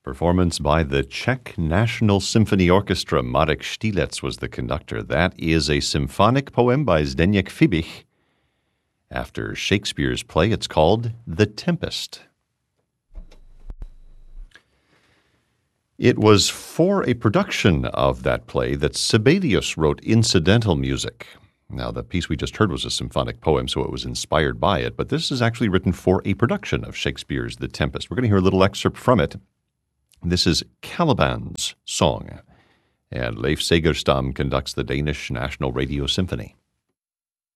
Performance by the Czech National Symphony Orchestra. Marek Štílec was the conductor. That is a symphonic poem by Zdeněk Fibich. After Shakespeare's play, it's called The Tempest. It was for a production of that play that Sibelius wrote incidental music. Now, the piece we just heard was a symphonic poem, so it was inspired by it, but this is actually written for a production of Shakespeare's The Tempest. We're going to hear a little excerpt from it. This is Caliban's song, and Leif Segerstam conducts the Danish National Radio Symphony.